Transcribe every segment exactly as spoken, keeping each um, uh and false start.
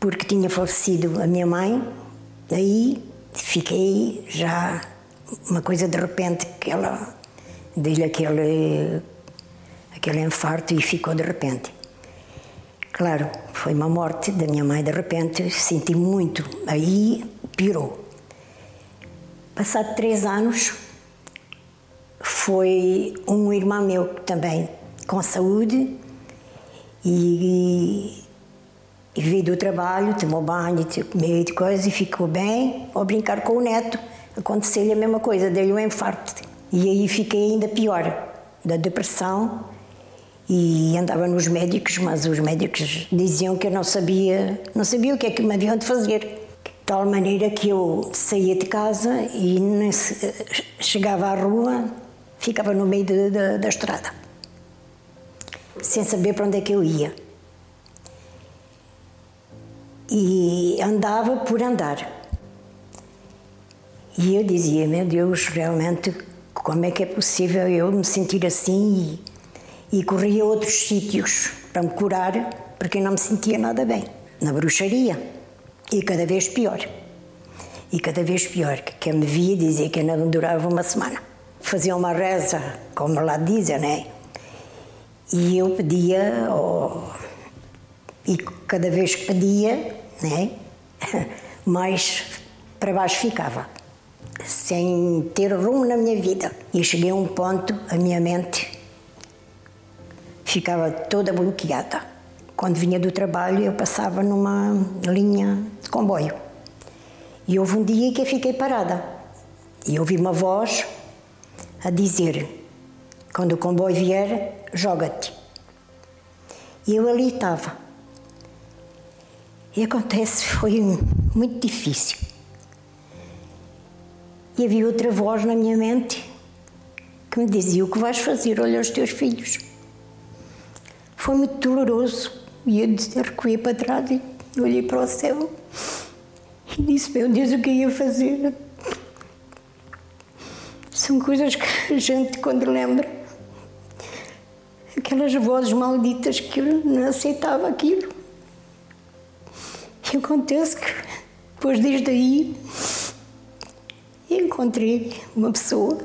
porque tinha falecido a minha mãe, aí fiquei já uma coisa de repente, que ela deu-lhe aquele, aquele infarto e ficou de repente. Claro, foi uma morte da minha mãe de repente, senti muito, aí piorou. Passado três anos, foi um irmão meu também com saúde e, e veio do trabalho, tomou banho, comeu e coisa e ficou bem. Ao brincar com o neto, aconteceu-lhe a mesma coisa, deu-lhe um infarto. E aí fiquei ainda pior, da depressão. E andava nos médicos, mas os médicos diziam que eu não sabia, não sabia o que é que me haviam de fazer. De tal maneira que eu saía de casa e chegava à rua, ficava no meio de, de, da estrada, sem saber para onde é que eu ia. E andava por andar. E eu dizia, meu Deus, realmente, como é que é possível eu me sentir assim? E, E corria a outros sítios para me curar, porque eu não me sentia nada bem. Na bruxaria. E cada vez pior. E cada vez pior. Que quem me via dizia que ainda não durava uma semana. Fazia uma reza, como lá dizem, né? E eu pedia, oh, e cada vez que pedia, né? mais para baixo ficava. Sem ter rumo na minha vida. E cheguei a um ponto, a minha mente ficava toda bloqueada. Quando vinha do trabalho, eu passava numa linha de comboio. E houve um dia que eu fiquei parada. E ouvi uma voz a dizer, quando o comboio vier, joga-te. E eu ali estava. E acontece, foi muito difícil. E havia outra voz na minha mente que me dizia, o que vais fazer? Olha os teus filhos. Foi muito doloroso e eu recuei para trás e olhei para o céu e disse, meu Deus, o que eu ia fazer? São coisas que a gente, quando lembra, aquelas vozes malditas que eu não aceitava aquilo. E acontece que, depois desde aí, encontrei uma pessoa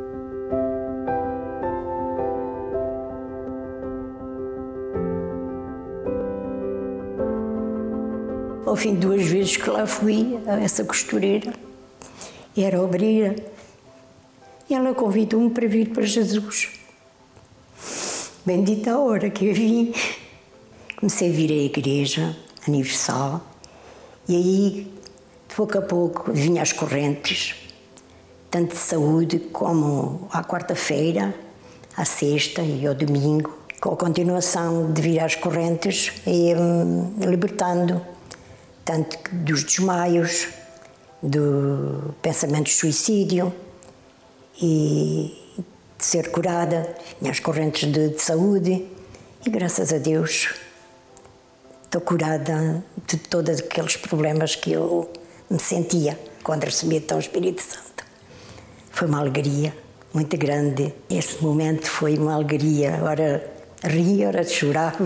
ao fim de duas vezes que lá fui, a essa costureira, era obreira, e ela convidou-me para vir para Jesus. Bendita a hora que eu vim. Comecei a vir à igreja, Universal, e aí, de pouco a pouco, vinha às correntes, tanto de saúde como à quarta-feira, à sexta e ao domingo, com a continuação de vir às correntes e hum, libertando tanto dos desmaios, do pensamento de suicídio e de ser curada, tinha as correntes de, de saúde e graças a Deus estou curada de todos aqueles problemas que eu me sentia quando recebia então o Espírito Santo. Foi uma alegria muito grande, esse momento foi uma alegria, ora ria, ora chorava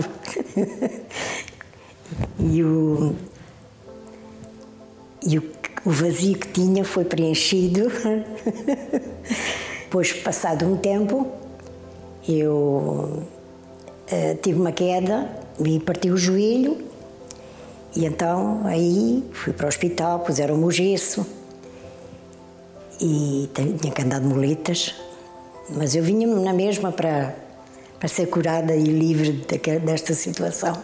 e o E o, o vazio que tinha foi preenchido. Depois, passado um tempo, eu uh, tive uma queda, me parti o joelho, e então aí fui para o hospital, puseram-me o gesso, e tinha que andar de muletas, mas eu vinha na mesma para, para ser curada e livre de, desta situação.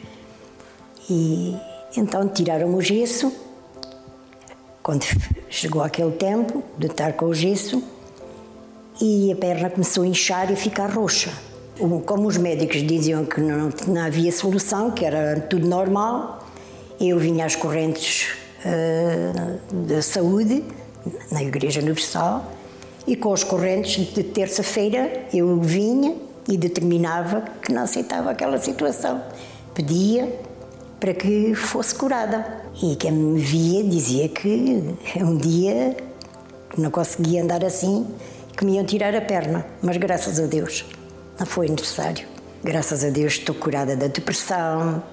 E então tiraram-me o gesso. Quando chegou aquele tempo de estar com o gesso, e a perna começou a inchar e ficar roxa. Como os médicos diziam que não, não havia solução, que era tudo normal, eu vinha às correntes uh, de saúde, na Igreja Universal, e com as correntes de terça-feira eu vinha e determinava que não aceitava aquela situação. Pedia para que fosse curada. E quem me via dizia que um dia não conseguia andar assim, que me iam tirar a perna. Mas graças a Deus não foi necessário. Graças a Deus estou curada da depressão,